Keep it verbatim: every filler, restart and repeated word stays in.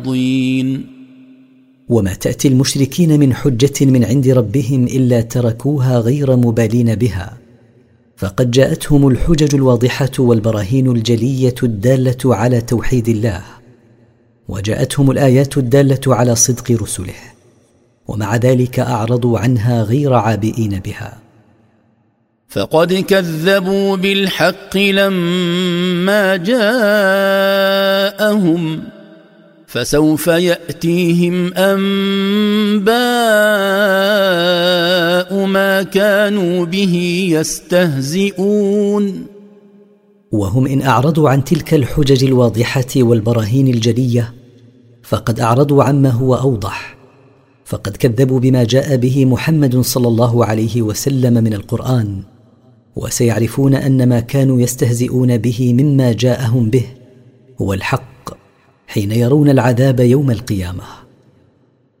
وما تأتي المشركين من حجة من عند ربهم إلا تركوها غير مبالين بها، فقد جاءتهم الحجج الواضحة والبراهين الجلية الدالة على توحيد الله، وجاءتهم الآيات الدالة على صدق رسله، ومع ذلك أعرضوا عنها غير عابئين بها. فقد كذبوا بالحق لما جاءهم فسوف يأتيهم أنباء ما كانوا به يستهزئون. وهم إن أعرضوا عن تلك الحجج الواضحة والبراهين الجلية فقد أعرضوا عما هو أوضح، فقد كذبوا بما جاء به محمد صلى الله عليه وسلم من القرآن، وسيعرفون أن ما كانوا يستهزئون به مما جاءهم به هو الحق حين يرون العذاب يوم القيامة.